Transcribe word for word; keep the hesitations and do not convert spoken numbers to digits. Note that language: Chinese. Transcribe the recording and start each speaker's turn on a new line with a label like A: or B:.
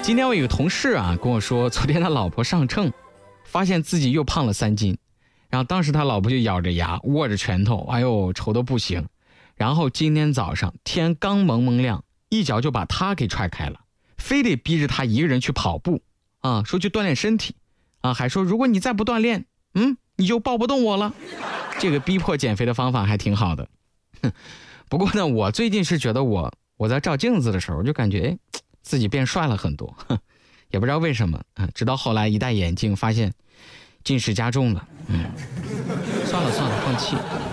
A: 今天我有个同事啊跟我说，昨天他老婆上秤，发现自己又胖了三斤，然后当时他老婆就咬着牙握着拳头，哎呦愁得不行。然后今天早上天刚蒙蒙亮，一脚就把他给踹开了，非得逼着他一个人去跑步啊，说去锻炼身体啊，还说如果你再不锻炼，嗯，你就抱不动我了。这个逼迫减肥的方法还挺好的。不过呢，我最近是觉得我我在照镜子的时候就感觉哎，自己变帅了很多，也不知道为什么啊。直到后来一戴眼镜，发现近视加重了。嗯，算了算了，放弃。